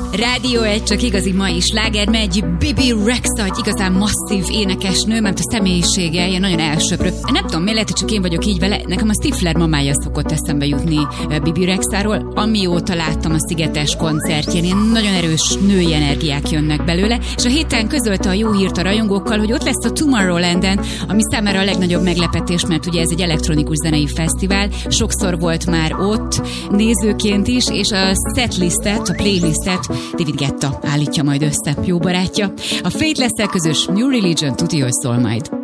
Rádió 1, csak igazi mai sláger megy. Bibi Rexha, egy igazán masszív énekesnő, mert a személyisége ilyen nagyon elsöprő. Nem tudom, miért lehet, hogy csak én vagyok így vele. Nekem a Stifler mamája szokott eszembe jutni Bibi Rexháról. Amióta láttam a Szigetes koncertjén, ilyen nagyon erős női energiák jönnek belőle, és a héten közölte a jó hírt a rajongókkal, hogy ott lesz a Tomorrowlanden, ami számára a legnagyobb meglepetés, mert ugye ez egy elektronikus zenei fesztivál. Sokszor volt már ott nézőként is, és a setlistet, a playlistet David Guetta állítja majd össze, jó barátja. A Faithless-szel közös New Religion tuti, hogy szól majd.